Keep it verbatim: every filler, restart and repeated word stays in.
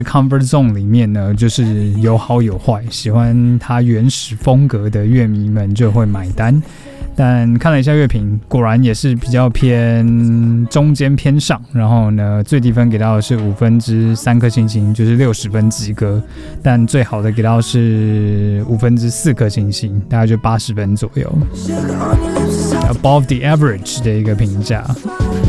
Comfort Zone 里面呢，就是有好有坏，喜欢它原始风格的乐迷们就会买单。但看了一下乐评，果然也是比较偏中间偏上，然后呢，最低分给到的是五分之三颗星星，就是六十分及格。但最好的给到是五分之四颗星星，大概就八十分左右 ，above the average 的一个评价。